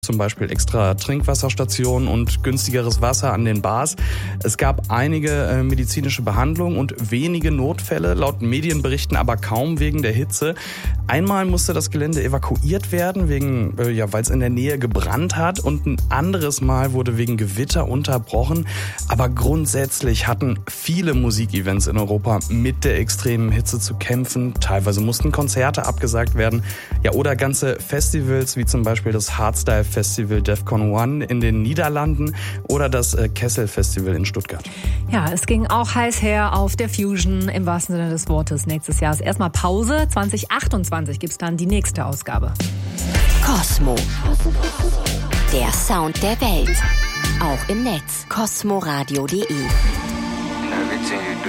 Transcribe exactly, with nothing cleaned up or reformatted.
Zum Beispiel extra Trinkwasserstationen und günstigeres Wasser an den Bars. Es gab einige äh, medizinische Behandlungen und wenige Notfälle, laut Medienberichten aber kaum wegen der Hitze. Einmal musste das Gelände evakuiert werden, wegen, äh, ja, weil es in der Nähe gebrannt hat, und ein anderes Mal wurde wegen Gewitter unterbrochen. Aber grundsätzlich hatten viele Musikevents in Europa mit der extremen Hitze zu kämpfen. Teilweise mussten Konzerte abgesagt werden, ja, oder ganze Festivals, wie zum Beispiel das Hardstyle Festival Defcon One in den Niederlanden oder das Kessel Festival in Stuttgart. Ja, es ging auch heiß her auf der Fusion im wahrsten Sinne des Wortes nächstes Jahr. Ist erstmal Pause. zwanzig achtundzwanzig gibt's dann die nächste Ausgabe. Cosmo. Der Sound der Welt. Auch im Netz. cosmoradio punkt de